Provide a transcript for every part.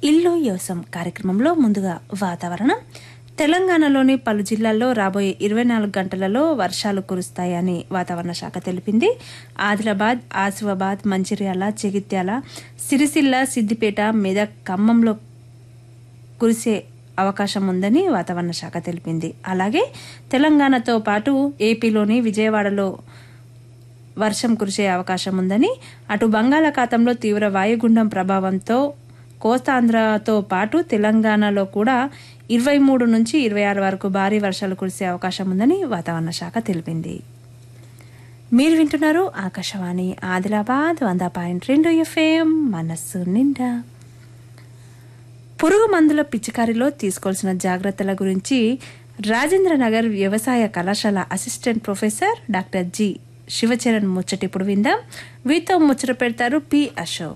ఇల్లు వ్యవసాయం కార్యక్రమంలో ముందుగా వాతావరణం. తెలంగాణలోని పలు జిల్లాల్లో రాబోయే 24 గంటలలో వర్షాలు కురుస్తాయని వాతావరణ శాఖ తెలిపింది. ఆదిలాబాద్, ఆసిఫాబాద్, మంచిర్యాల, జగిత్యాల, సిరిసిల్ల, సిద్దిపేట, మెదక్, ఖమ్మంలో కురిసే అవకాశం ఉందని వాతావరణ శాఖ తెలిపింది. అలాగే తెలంగాణతో పాటు ఏపీలోని విజయవాడలో వర్షం కురిసే అవకాశం ఉందని, అటు బంగాళాఖాతంలో తీవ్ర వాయుగుండం ప్రభావంతో కోస్తాంధ్రతో పాటు తెలంగాణలో కూడా 23 నుంచి 26 వరకు భారీ వర్షాలు కురిసే అవకాశం ఉందని వాతావరణ శాఖ తెలిపింది. మీరు వింటున్నారు ఆకాశవాణి ఆదిలాబాద్ 100.2 FM మనస్సు నిండా. పురుగు మందుల పిచికారిలో తీసుకోవాల్సిన జాగ్రత్తల గురించి రాజేంద్రనగర్ వ్యవసాయ కళాశాల assistant professor doctor G Shivacharan ముచ్చటిప్పుడు విందాం. వీతో ముచ్చట పెడతారు పి అశోక్.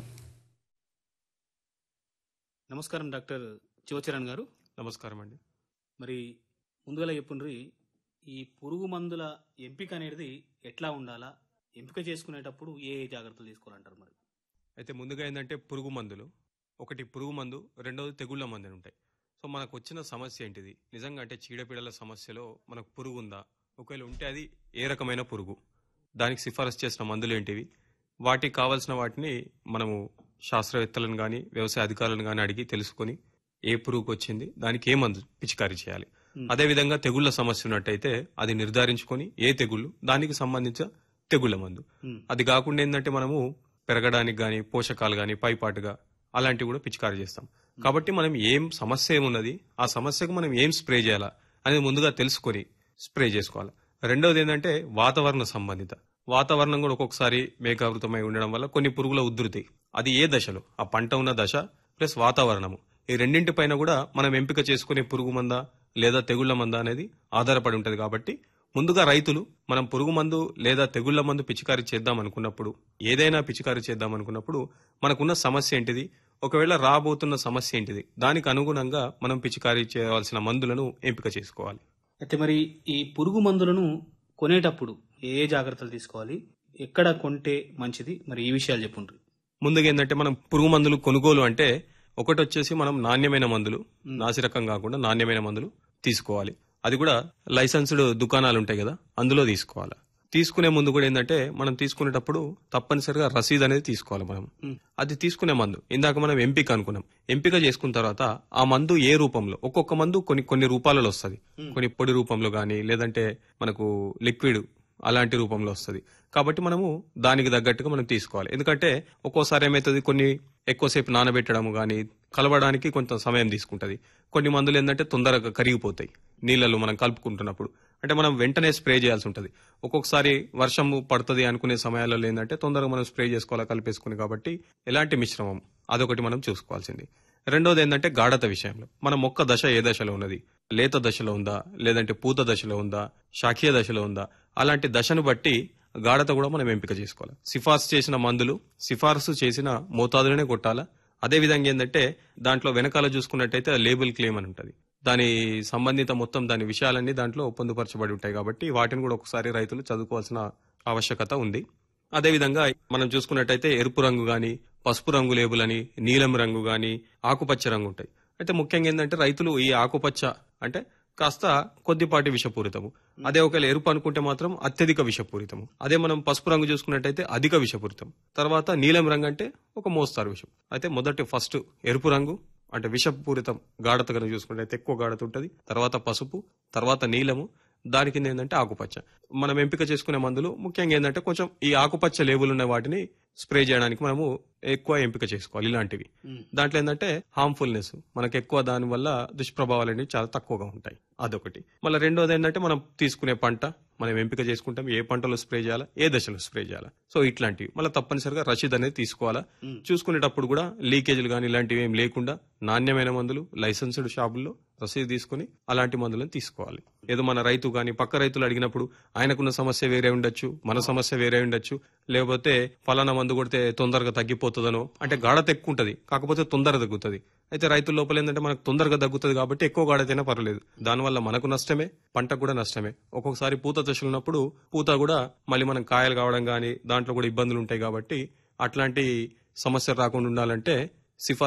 నమస్కారం డాక్టర్ శివచరణ్ గారు. నమస్కారం అండి. మరి ముందుగా చెప్పుండ్రి, ఈ పురుగు మందుల ఎంపిక అనేది ఎట్లా ఉండాలా, ఎంపిక చేసుకునేటప్పుడు ఏ జాగ్రత్తలు తీసుకోవాలంటారు? మరి అయితే ముందుగా ఏంటంటే పురుగు మందులు, ఒకటి పురుగు మందు, రెండవది తెగుళ్ల మందు అని ఉంటాయి. సో మనకు వచ్చిన సమస్య ఏంటిది, నిజంగా అంటే చీడపీడల సమస్యలో మనకు పురుగు ఉందా, ఒకవేళ ఉంటే అది ఏ రకమైన పురుగు, దానికి సిఫారసు చేసిన మందులు ఏంటివి, వాటికి కావాల్సిన వాటిని మనము శాస్త్రవేత్తలను కానీ వ్యవసాయ అధికారులను కానీ అడిగి తెలుసుకొని ఏ పురుగుకు వచ్చింది, దానికి ఏ మందు పిచికారీ చేయాలి. అదేవిధంగా తెగుళ్ల సమస్య ఉన్నట్టయితే అది నిర్ధారించుకొని ఏ తెగుళ్లు, దానికి సంబంధించిన తెగుళ్ల మందు. అది కాకుండా ఏంటంటే మనము పెరగడానికి కానీ పోషకాలు కానీ పైపాటుగా అలాంటివి కూడా పిచికారీ చేస్తాం. కాబట్టి మనం ఏం సమస్య ఏమున్నది, ఆ సమస్యకు మనం ఏం స్ప్రే చేయాలా అనేది ముందుగా తెలుసుకొని స్ప్రే చేసుకోవాలి. రెండవది ఏంటంటే వాతావరణ సంబంధిత, వాతావరణం కూడా ఒక్కొక్కసారి మేఘావృతమై ఉండడం వల్ల కొన్ని పురుగుల ఉధృతి, అది ఏ దశలో, ఆ పంట ఉన్న దశ ప్లస్ వాతావరణము, ఈ రెండింటిపైన కూడా మనం ఎంపిక చేసుకునే పురుగు మందా లేదా తెగుళ్ల మందా అనేది ఆధారపడి ఉంటది. కాబట్టి ముందుగా రైతులు మనం పురుగు మందు లేదా తెగుళ్ల మందు పిచికారీ చేద్దాం అనుకున్నప్పుడు, ఏదైనా పిచికారీ చేద్దాం అనుకున్నప్పుడు మనకున్న సమస్య ఏంటిది, ఒకవేళ రాబోతున్న సమస్య ఏంటిది, దానికి అనుగుణంగా మనం పిచికారీ చేయవలసిన మందులను ఎంపిక చేసుకోవాలి. అయితే మరి ఈ పురుగు మందులను కొనేటప్పుడు ఏ జాగ్రత్తలు తీసుకోవాలి, ఎక్కడ కొంటే మంచిది, మరి ఈ విషయాలు చెప్పుండ్రి. ముందుగా ఏంటంటే మనం పురుగు మందులు కొనుగోలు అంటే ఒకటి వచ్చేసి మనం నాణ్యమైన మందులు, నాసిరకం కాకుండా నాణ్యమైన మందులు తీసుకోవాలి. అది కూడా లైసెన్స్డ్ దుకాణాలు ఉంటాయి కదా, అందులో తీసుకోవాలి. తీసుకునే ముందు కూడా ఏంటంటే మనం తీసుకునేటప్పుడు తప్పనిసరిగా రసీదు అనేది తీసుకోవాలి. మనం అది తీసుకునే మందు ఇందాక మనం ఎంపిక అనుకున్నాం, ఎంపిక చేసుకున్న తర్వాత ఆ మందు ఏ రూపంలో, ఒక్కొక్క మందు కొన్ని రూపాలలో వస్తుంది, కొన్ని పొడి రూపంలో గానీ లేదంటే మనకు లిక్విడ్ అలాంటి రూపంలో వస్తుంది. కాబట్టి మనము దానికి తగ్గట్టుగా మనం తీసుకోవాలి. ఎందుకంటే ఒక్కోసారి ఏమవుతుంది, కొన్ని ఎక్కువసేపు నానబెట్టడం కానీ కలవడానికి కొంత సమయం తీసుకుంటది. కొన్ని మందులు ఏంటంటే తొందరగా కరిగిపోతాయి నీళ్లలో మనం కలుపుకుంటున్నప్పుడు, అంటే మనం వెంటనే స్ప్రే చేయాల్సి ఉంటుంది. ఒక్కొక్కసారి వర్షం పడుతుంది అనుకునే సమయాల్లో ఏంటంటే తొందరగా మనం స్ప్రే చేసుకోవాలా కలిపేసుకుని. కాబట్టి ఎలాంటి మిశ్రమం అదొకటి మనం చూసుకోవాల్సింది. రెండోది ఏంటంటే గాఢత విషయంలో, మన మొక్క దశ ఏ దశలో ఉన్నది, లేత దశలో ఉందా లేదంటే పూత దశలో ఉందా, శాఖీయ దశలో ఉందా, అలాంటి దశను బట్టి గాఢత కూడా మనం ఎంపిక చేసుకోవాలి. సిఫార్సు చేసిన మందులు సిఫార్సు చేసిన మోతాదులోనే కొట్టాలా. అదేవిధంగా ఏంటంటే దాంట్లో వెనకాల చూసుకున్నట్టయితే లేబుల్ క్లెయిమ్ అని ఉంటుంది, దాని సంబంధిత మొత్తం దాని విషయాలన్నీ దాంట్లో పొందుపరచబడి ఉంటాయి. కాబట్టి వాటిని కూడా ఒకసారి రైతులు చదువుకోవాల్సిన ఆవశ్యకత ఉంది. అదేవిధంగా మనం చూసుకున్నట్టయితే ఎరుపు రంగు గాని, పసుపు రంగు లేబుల్ అని, నీలం రంగు గాని, ఆకుపచ్చ రంగు ఉంటాయి. అయితే ముఖ్యంగా ఏంటంటే రైతులు ఈ ఆకుపచ్చ అంటే కాస్త కొద్దిపాటి విషపూరితము, అదే ఒకవేళ ఎరుపు అనుకుంటే మాత్రం అత్యధిక విషపూరితము, అదే మనం పసుపు రంగు చూసుకున్నట్టయితే అధిక విషపూరితం, తర్వాత నీలం రంగు అంటే ఒక మోస్తారు విషం. అయితే ఫస్ట్ ఎరుపు రంగు అంటే విషపూరితం గాఢత కనుక చూసుకున్నట్టయితే ఎక్కువ గాఢత ఉంటుంది, తర్వాత పసుపు, తర్వాత నీలము, దాని కింద ఏంటంటే ఆకుపచ్చ. మనం ఎంపిక చేసుకునే మందులు ముఖ్యంగా ఏంటంటే కొంచెం ఈ ఆకుపచ్చ లేబుల్ ఉన్న వాటిని స్ప్రే చేయడానికి మనము ఎక్కువ ఎంపిక చేసుకోవాలి. ఇలాంటివి దాంట్లో ఏంటంటే హార్మ్ఫుల్నెస్ మనకు ఎక్కువ, దాని వల్ల దుష్ప్రభావాలు అనేవి చాలా తక్కువగా ఉంటాయి. అదొకటి. మళ్ళీ రెండోది ఏంటంటే మనం తీసుకునే పంట మనం ఎంపిక చేసుకుంటాం, ఏ పంటలో స్ప్రే చేయాలా, ఏ దశలో స్ప్రే చేయాలా. సో ఇట్లాంటివి మళ్ళీ తప్పనిసరిగా రసీదు అనేది తీసుకోవాలా. చూసుకునేటప్పుడు కూడా లీకేజీలు కానీ ఇలాంటివి ఏం లేకుండా నాణ్యమైన మందులు లైసెన్స్డ్ షాపుల్లో రసీదు తీసుకుని అలాంటి మందులను తీసుకోవాలి. ఏదో మన రైతు కానీ పక్క రైతులు అడిగినప్పుడు ఆయనకున్న సమస్య వేరే ఉండొచ్చు, మన సమస్య వేరే ఉండొచ్చు, లేకపోతే ఫలానా మందు కొడితే తొందరగా తగ్గిపోతుందనో, అంటే గాఢత ఎక్కువ ఉంటుంది కాకపోతే తొందరగా తగ్గుతుంది. అయితే రైతుల లోపల ఏంటంటే మనకు తొందరగా తగ్గుతుంది కాబట్టి ఎక్కువ గాఢతైనా పర్వాలేదు, దానివల్ల మనకు నష్టమే, పంటకు కూడా నష్టమే. ఒక్కొక్కసారి పూత దశలు ఉన్నప్పుడు పూత కూడా మళ్ళీ మనం కాయలు కావడం కానీ దాంట్లో కూడా ఇబ్బందులు ఉంటాయి. కాబట్టి అట్లాంటి సమస్యలు రాకుండా ఉండాలంటే